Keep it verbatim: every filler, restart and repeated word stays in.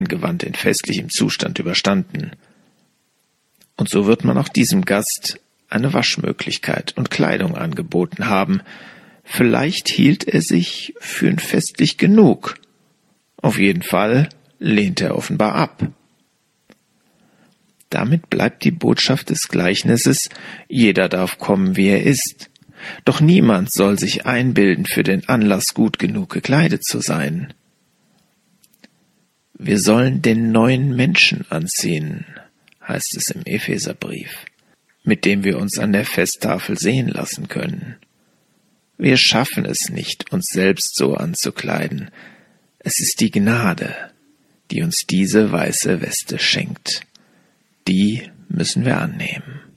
Gewand in festlichem Zustand überstanden. Und so wird man auch diesem Gast eine Waschmöglichkeit und Kleidung angeboten haben. Vielleicht hielt er sich für festlich genug. Auf jeden Fall lehnt er offenbar ab. Damit bleibt die Botschaft des Gleichnisses: Jeder darf kommen, wie er ist. Doch niemand soll sich einbilden, für den Anlass gut genug gekleidet zu sein. Wir sollen den neuen Menschen anziehen, heißt es im Epheserbrief, mit dem wir uns an der Festtafel sehen lassen können. Wir schaffen es nicht, uns selbst so anzukleiden. Es ist die Gnade, die uns diese weiße Weste schenkt. Die müssen wir annehmen.